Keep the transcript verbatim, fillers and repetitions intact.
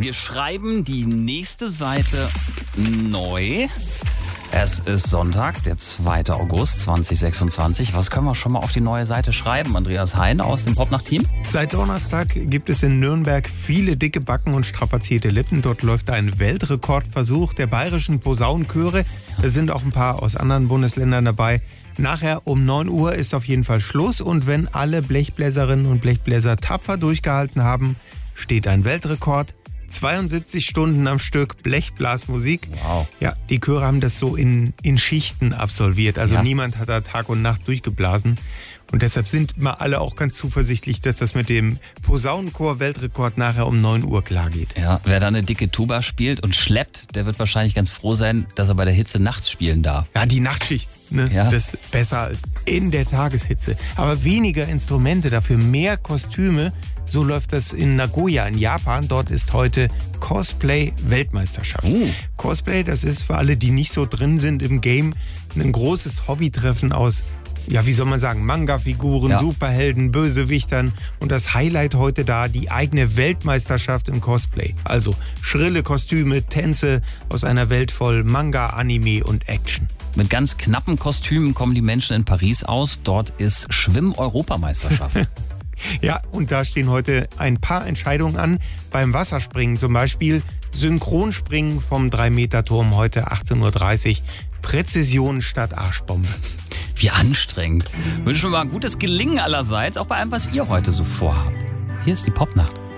Wir schreiben die nächste Seite neu. Es ist Sonntag, der zweite August zweitausendsechsundzwanzig. Was können wir schon mal auf die neue Seite schreiben? Andreas Hein aus dem Popnacht-Team. Seit Donnerstag gibt es in Nürnberg viele dicke Backen und strapazierte Lippen. Dort läuft ein Weltrekordversuch der bayerischen Posaunenchöre. Es sind auch ein paar aus anderen Bundesländern dabei. Nachher um neun Uhr ist auf jeden Fall Schluss. Und wenn alle Blechbläserinnen und Blechbläser tapfer durchgehalten haben, steht ein Weltrekord. zweiundsiebzig Stunden am Stück Blechblasmusik. Wow. Ja, die Chöre haben das so in, in Schichten absolviert. Also ja. niemand hat da Tag und Nacht durchgeblasen. Und deshalb sind wir alle auch ganz zuversichtlich, dass das mit dem Posaunenchor-Weltrekord nachher um neun Uhr klar geht. Ja, wer da eine dicke Tuba spielt und schleppt, der wird wahrscheinlich ganz froh sein, dass er bei der Hitze nachts spielen darf. Ja, die Nachtschicht, ne? Ja. Das ist besser als in der Tageshitze. Aber weniger Instrumente, dafür mehr Kostüme. So läuft das in Nagoya in Japan. Dort ist heute Cosplay-Weltmeisterschaft. Uh. Cosplay, das ist für alle, die nicht so drin sind im Game, ein großes Hobbytreffen aus, ja, wie soll man sagen, Manga-Figuren, ja. Superhelden, Bösewichtern. Und das Highlight heute da, die eigene Weltmeisterschaft im Cosplay. Also schrille Kostüme, Tänze aus einer Welt voll Manga, Anime und Action. Mit ganz knappen Kostümen kommen die Menschen in Paris aus. Dort ist Schwimm-Europameisterschaft. Ja, und da stehen heute ein paar Entscheidungen an. Beim Wasserspringen zum Beispiel Synchronspringen vom drei Meter Turm heute achtzehn Uhr dreißig. Präzision statt Arschbombe. Wie anstrengend. Wünschen wir mal ein gutes Gelingen allerseits, auch bei allem, was ihr heute so vorhabt. Hier ist die Popnacht.